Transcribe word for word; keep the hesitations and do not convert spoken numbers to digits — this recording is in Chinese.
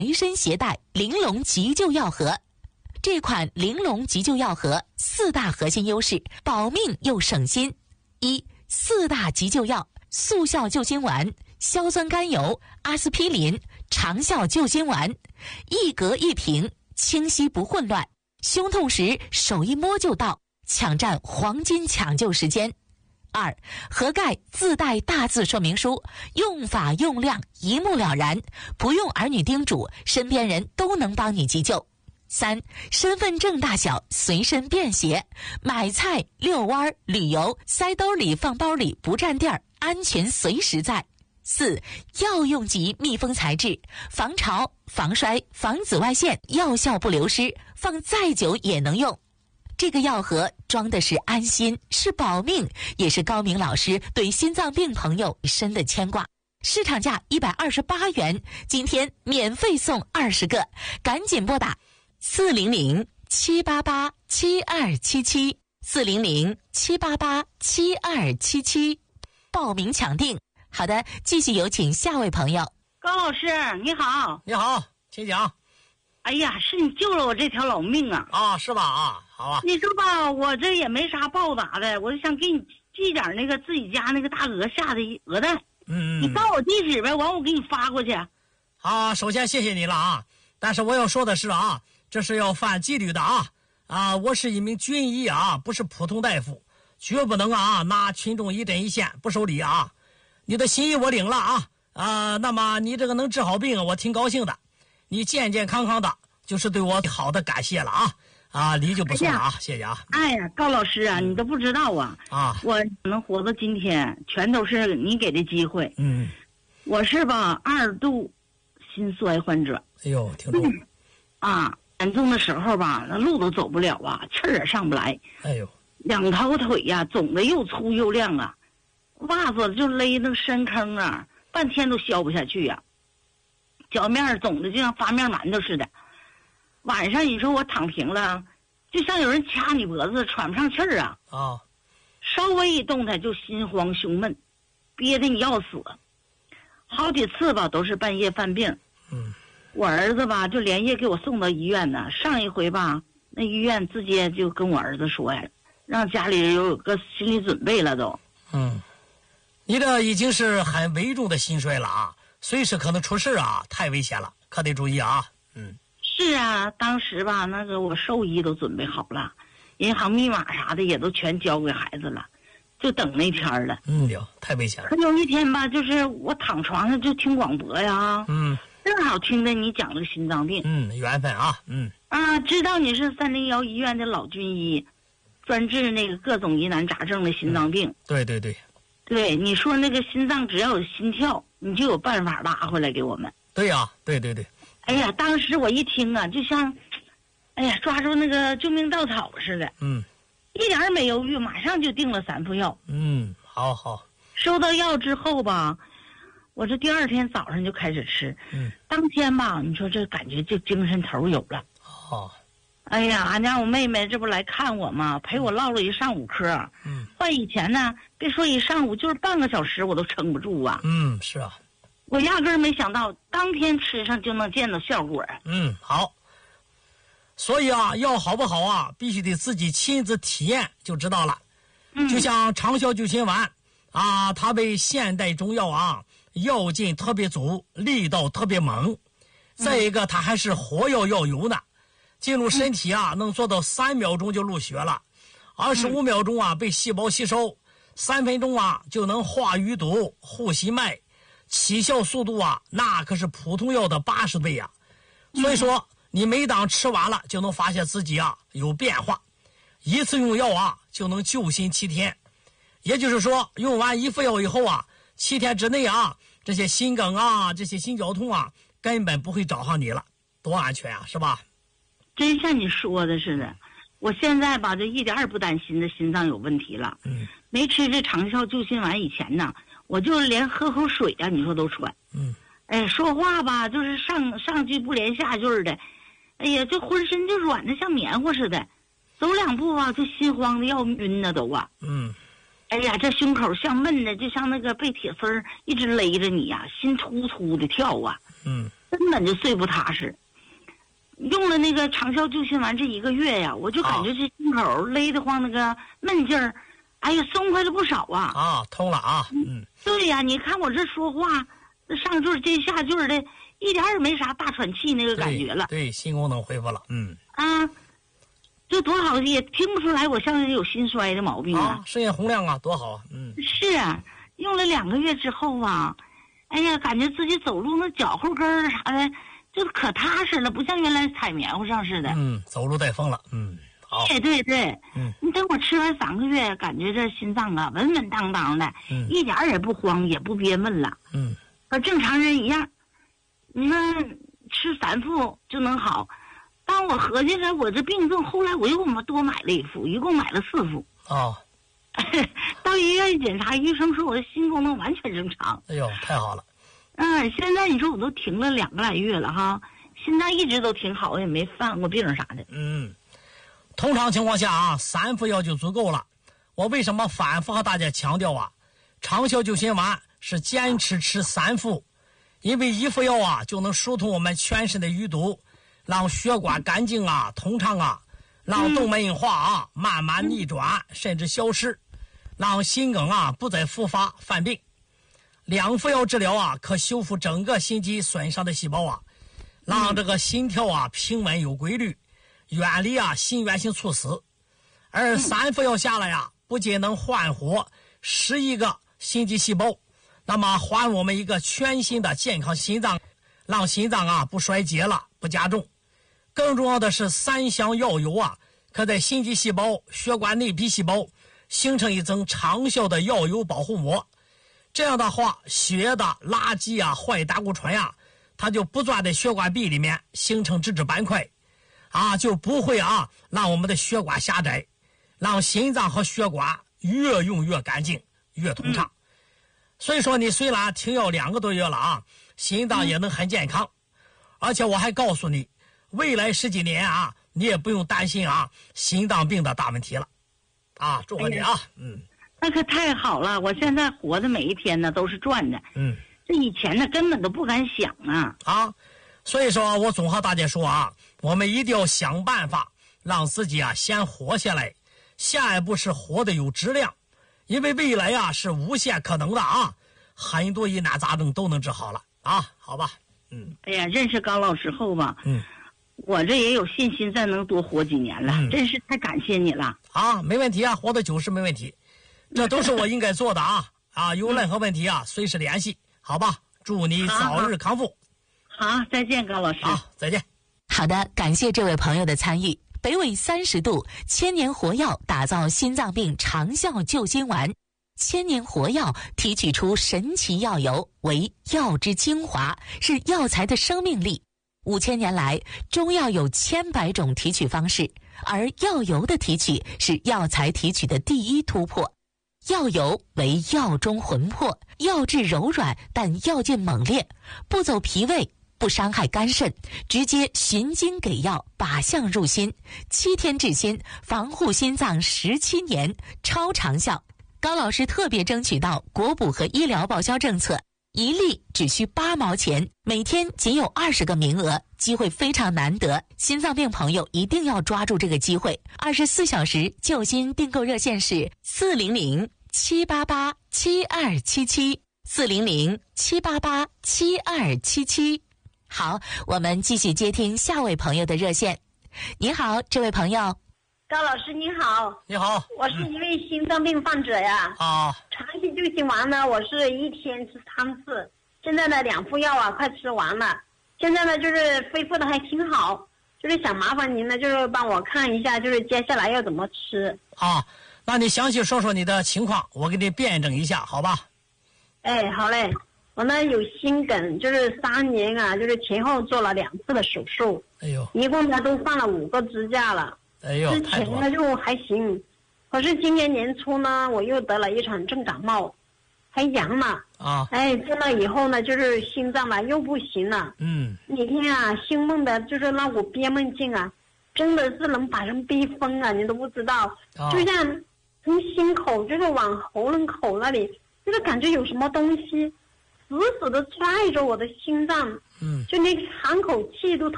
随身携带玲珑急救药盒。这款玲珑急救药盒四大核心优势，保命又省心。一、四大急救药：速效救心丸、硝酸甘油、阿司匹林、长效救心丸，一格一瓶，清晰不混乱。胸痛时手一摸就到，抢占黄金抢救时间。二、盒盖自带大字说明书，用法用量一目了然，不用儿女叮嘱，身边人都能帮你急救。三、身份证大小，随身便携，买菜、遛弯、旅游，塞兜里放包里不占地儿，安全随时在。四、药用级密封材质，防潮、防摔、防紫外线，药效不流失，放再久也能用。这个药盒装的是安心，是保命，也是高明老师对心脏病朋友深的牵挂。市场价一百二十八元，今天免费送二十个，赶紧拨打四零零七八八七二七七四零零七八八七二七七，报名抢订。好的，继续有请下位朋友。 高老师你好。 你好，请讲。 哎呀，是你救了我这条老命啊！ 啊，是吧？啊，好啊。 你说吧，我这也没啥报答的，我就想给你寄点那个自己家那个大鹅下的鹅蛋。 嗯， 你告我地址呗，完我给你发过去。 啊，首先谢谢你了啊，但是我要说的是啊，这是要犯纪律的啊啊！我是一名军医啊，不是普通大夫，绝不能啊拿群众一针一线不收礼啊。你的心意我领了啊啊，那么你这个能治好病，我挺高兴的。你健健康康的，就是对我好的感谢了啊啊，礼就不送了啊，谢谢啊。 哎呀，高老师啊，你都不知道啊啊， 我能活到今天，全都是你给的机会。 嗯， 我是吧二度心衰患者。 哎呦，挺重、嗯、 啊，严重的时候吧，那路都走不了啊，气儿也上不来。 哎呦， 两条腿呀、啊，肿的又粗又亮啊，袜子就勒那个深坑啊，半天都消不下去呀、啊。脚面肿的就像发面馒头似的，晚上你说我躺平了，就像有人掐你脖子，喘不上气儿啊！ 啊， 稍微一动弹就心慌胸闷，憋得你要死，好几次吧都是半夜犯病。 嗯， 我儿子吧就连夜给我送到医院呢。上一回吧，那医院直接就跟我儿子说呀，让家里人有个心理准备了都。 嗯，你这已经是很危重的心衰了啊。随时可能出事啊，太危险了，可得注意啊。嗯， 是啊，当时吧，那个我寿衣都准备好了，银行密码啥的也都全交给孩子了，就等那天了。 嗯哟，太危险了。 可有一天吧，就是我躺床上就听广播呀， 嗯， 正好听着你讲这个心脏病。 嗯，缘分啊，嗯啊，知道你是三零幺医院的老军医，专治那个各种疑难杂症的心脏病。嗯、 对对对。 对，你说那个心脏只要有心跳，你就有办法拉回来给我们。 对呀、啊，对对对。 哎呀，当时我一听啊，就像，哎呀，抓住那个救命稻草似的。 嗯。 一点没犹豫，马上就订了三副药。 嗯，好好。 收到药之后吧，我这第二天早上就开始吃。 嗯。 当天吧，你说这感觉就精神头有了。 哦。 哎呀，俺家我妹妹这不来看我吗？陪我唠了一上午嗑。 嗯。 换以前呢，别说一上午，就是半个小时我都撑不住啊。 嗯，是啊。 我压根儿没想到，当天吃上就能见到效果。 嗯，好。所以啊，药好不好啊，必须得自己亲自体验就知道了。 嗯。 就像长效救心丸啊，它为现代中药啊，药劲特别足，力道特别猛。再一个，它还是活药药油呢。进入身体啊，能做到三秒钟就入血了，二十五秒钟啊被细胞吸收，三分钟啊就能化淤堵、护心脉，起效速度啊那可是普通药的八十倍呀、啊。所以说，你每当吃完了，就能发现自己啊有变化，一次用药啊就能救心七天，也就是说，用完一副药以后啊，七天之内啊，这些心梗啊、这些心绞痛啊，根本不会找上你了，多安全啊，是吧？ 真像你说的似的，我现在吧就一点也不担心这心脏有问题了。 嗯， 没吃这长效救心丸以前呢，我就连喝口水啊，你说都喘。 嗯， 哎，说话吧就是上上句不连下句的，哎呀，这浑身就软的像棉花似的，走两步啊就心慌的要晕呢都啊。 嗯， 哎呀，这胸口像闷的，就像那个被铁丝儿一直勒着你呀、啊，心突突的跳啊。 嗯， 根本就睡不踏实。用了那个长效救心丸这一个月呀，我就感觉这心口勒得慌，那个闷劲儿，哎呀，松快了不少啊！ 啊，通了啊，嗯， 对呀，你看我这说话，这上句接下句的，一点也没啥大喘气那个感觉了。 对，对，心功能恢复了，嗯。 啊，这多好，也听不出来我像是有心衰的毛病啊。 啊，肾液洪亮啊，多好啊，嗯。 是啊，用了两个月之后啊，哎呀，感觉自己走路那脚后跟儿啥的。就可踏实了，不像原来踩棉花上似的。 嗯，走路带风了。嗯，好。 对对对， 嗯， 你等我吃完三个月，感觉这心脏啊稳稳当当的， 嗯， 一点也不慌，也不憋闷了。 嗯， 和正常人一样。你看吃三副就能好，当我合计着我这病症，后来我又多买了一副，一共买了四副。 哦。 到医院一检查，医生说我的心功能完全正常。 哎呦，太好了。 嗯，现在你说我都停了两个来月了哈，心脏一直都挺好，也没犯过病啥的。 嗯，通常情况下啊，三副药就足够了。我为什么反复和大家强调啊？长效救心丸是坚持吃三副，因为一副药啊就能疏通我们全身的淤堵，让血管干净啊、通畅啊，让动脉硬化啊慢慢逆转甚至消失，让心梗啊不再复发犯病。两副药治疗啊，可修复整个心肌损伤的细胞啊，让这个心跳啊平稳有规律，远离啊心源性猝死。而三副药下来呀，不仅能焕活十亿个心肌细胞，那么还我们一个全新的健康心脏，让心脏啊不衰竭了，不加重。更重要的是，三香药油啊，可在心肌细胞、血管内皮细胞形成一层长效的药油保护膜。这样的话，血液的垃圾啊、坏胆固醇啊，它就不钻在血管壁里面形成脂质斑块，啊，就不会啊让我们的血管狭窄，让心脏和血管越用越干净、越通畅。嗯、所以说，你虽然停药两个多月了啊，心脏也能很健康，嗯、而且我还告诉你，未来十几年啊，你也不用担心啊心脏病的大问题了，啊，祝贺你啊，嗯。 那可太好了！我现在活的每一天呢都是赚的。 嗯， 这以前呢根本都不敢想啊。 啊，所以说我总和大家说啊，我们一定要想办法让自己啊先活下来，下一步是活得有质量，因为未来啊是无限可能的啊，很多疑难杂症都能治好了啊，好吧？嗯。 哎呀，认识高老师后吧， 嗯， 我这也有信心再能多活几年了，嗯、真是太感谢你了。 啊，没问题啊，活到九十没问题。这都是我应该做的啊啊！有任何问题啊，随时联系，好吧？祝你早日康复。 好，好再见，高老师。 好，再见。 好的，感谢这位朋友的参与。北纬三十度千年活药打造心脏病长效救心丸，千年活药提取出神奇药油，为药之精华，是药材的生命力。五千年来，中药有千百种提取方式，而药油的提取是药材提取的第一突破。药油为药中魂魄，药质柔软，但药劲猛烈，不走脾胃，不伤害肝肾，直接循经给药，靶向入心，七天治心，防护心脏十七年，超长效。高老师特别争取到国补和医疗报销政策，一粒只需八毛钱，每天仅有二十个名额，机会非常难得，心脏病朋友一定要抓住这个机会。二十四小时救心订购热线是四零零七八八七二七七，四零零七八八七二七七。好，我们继续接听下位朋友的热线。你好，这位朋友。 高老师你好。 你好， 我是一位心脏病患者呀。 啊。 长期救心丸呢，我是一天吃三次，现在呢两副药啊快吃完了，现在呢就是恢复的还挺好，就是想麻烦您呢，就是帮我看一下，就是接下来要怎么吃。 啊，那你详细说说你的情况，我给你辩证一下，好吧？ 哎，好嘞。我呢有心梗，就是三年啊，就是前后做了两次的手术。 哎呦。 一共呢都放了五个支架了。 哎呦， 之前呢就还行，可是今年年初呢，我又得了一场重感冒，还阳了啊！ 哎，中了以后呢，就是心脏嘛又不行了。 嗯。 每天啊，心闷的，就是那股憋闷劲啊，真的是能把人逼疯啊！你都不知道， 啊、 就像从心口就是往喉咙口那里，就是感觉有什么东西死死的拽着我的心脏， 嗯， 就那个喘口气都